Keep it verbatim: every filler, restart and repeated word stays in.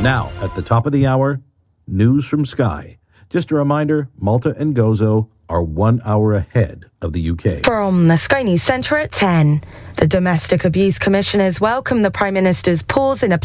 Now, at the top of the hour, news from Sky. Just a reminder, Malta and Gozo are one hour ahead of the U K. From the Sky News Centre at ten, the Domestic Abuse Commissioners welcome the Prime Minister's pause in a